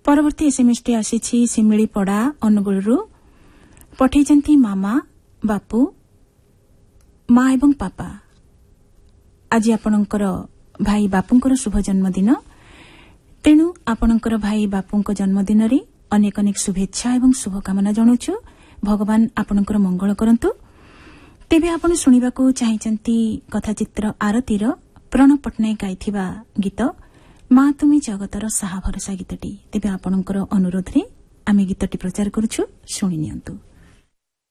परवर्ती एसएमएसटी आसीछि सिमिलीपड़ा अनुगुलरू पठेइछन्ति मामा बापू माँ एवं पापा। आज आपणकर भाई बापूंकर शुभ जन्मदिन, तेणु आपणकर भाई बापूंक जन्मदिन रे अनेक अनेक शुभेच्छा एवं शुभकामना जणाउछु। भगवान आपणकर मंगल करंतु। तेबे आपण सुनिबाकू चाहिचंती कथाचित्र आरतीर प्रणव पट्टनायक गाइथिबा गीत माँ तुमी जगतर साहा भरसा गीतटी। तेबे आपणकर अनुरोध रे आमे गीतटी प्रचार करूछु, शुणी नियंतु।